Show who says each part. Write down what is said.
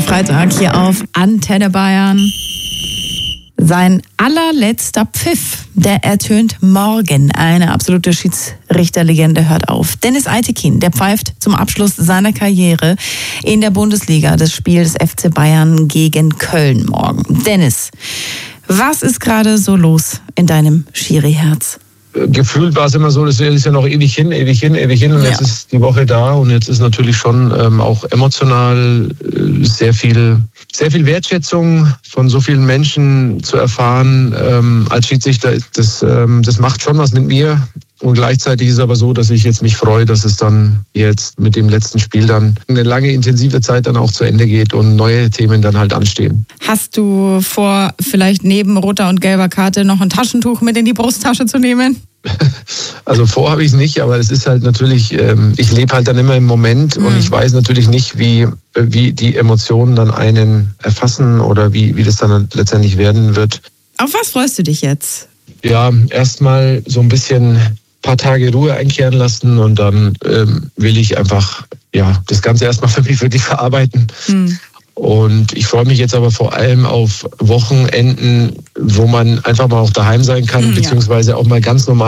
Speaker 1: Freitag hier auf Antenne Bayern. Sein allerletzter Pfiff, der ertönt morgen. Eine absolute Schiedsrichterlegende hört auf. Dennis Eitekin, der pfeift zum Abschluss seiner Karriere in der Bundesliga das Spiel des FC Bayern gegen Köln morgen. Dennis, was ist gerade so los in deinem Schiri-Herz?
Speaker 2: Gefühlt war es immer so, das ist ja noch ewig hin und jetzt ist die Woche da und jetzt ist natürlich schon auch emotional sehr viel Wertschätzung von so vielen Menschen zu erfahren als Schiedsrichter. Das macht schon was mit mir und gleichzeitig ist es aber so, dass ich jetzt mich freue, dass es dann jetzt mit dem letzten Spiel dann eine lange intensive Zeit dann auch zu Ende geht und neue Themen dann halt anstehen.
Speaker 1: Hast du vor, vielleicht neben roter und gelber Karte noch ein Taschentuch mit in die Brusttasche zu nehmen?
Speaker 2: Also vor habe ich es nicht, aber es ist halt natürlich, ich lebe halt dann immer im Moment und ich weiß natürlich nicht, wie die Emotionen dann einen erfassen oder wie das dann letztendlich werden wird.
Speaker 1: Auf was freust du dich jetzt?
Speaker 2: Ja, erstmal so ein paar Tage Ruhe einkehren lassen und dann will ich einfach das Ganze erstmal für mich wirklich verarbeiten. Und ich freue mich jetzt aber vor allem auf Wochenenden, wo man einfach mal auch daheim sein kann, beziehungsweise auch mal ganz normal